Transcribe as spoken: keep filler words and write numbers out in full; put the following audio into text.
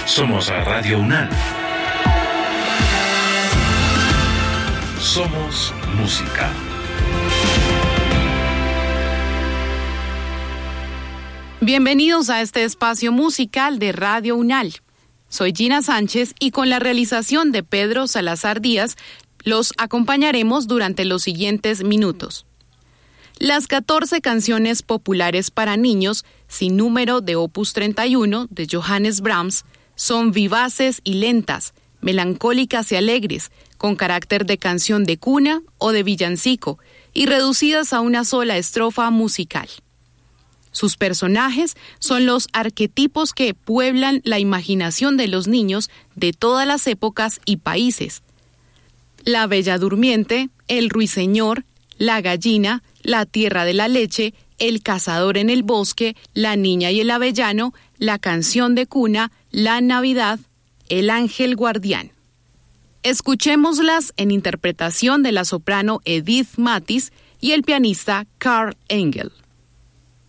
Somos Radio UNAM. Somos música. Bienvenidos a este espacio musical de Radio UNAM. Soy Gina Sánchez y con la realización de Pedro Salazar Díaz los acompañaremos durante los siguientes minutos. Las catorce canciones populares para niños sin número de Opus treinta y uno de Johannes Brahms son vivaces y lentas, melancólicas y alegres, con carácter de canción de cuna o de villancico y reducidas a una sola estrofa musical. Sus personajes son los arquetipos que pueblan la imaginación de los niños de todas las épocas y países. La Bella Durmiente, el Ruiseñor, la Gallina, la Tierra de la Leche, el Cazador en el Bosque, la Niña y el Avellano, la Canción de Cuna, la Navidad, el Ángel Guardián. Escuchémoslas en interpretación de la soprano Edith Mathis y el pianista Karl Engel.